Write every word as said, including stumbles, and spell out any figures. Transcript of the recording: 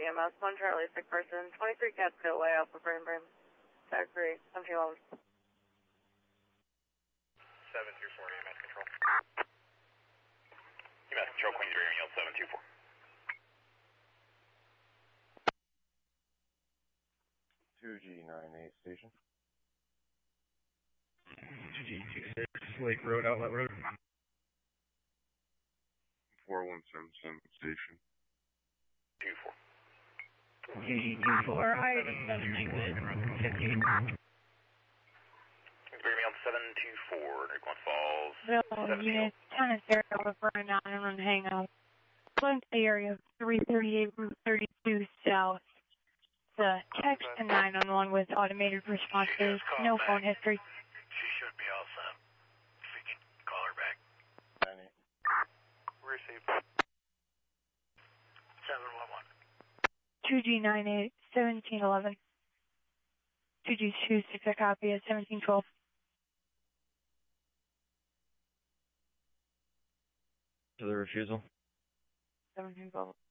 E M S, one Charlie, sick person, twenty-three Catskill Way, Alpha Brain Brain. Tag three, seventeen eleven. seven two four E M S control. E M S control, Queen three, yield seven two four. two G nine eight station. two G two six, Lake Road, Outlet Road. four one seven seven station. two four. two G two four, I seven exit, fifteen. Queen on seven two four, Nick Falls. No, unit ten is there over for a nine and hang up. Flint area three thirty-eight, Route thirty-two South. The text to nine one one with automated responses, no phone history. She should be all set. If we can call her back. nine eight. Received. seven one one. two G nine eight, seventeen eleven. two G two six, I copy at seventeen twelve. To the refusal. seventeen twelve.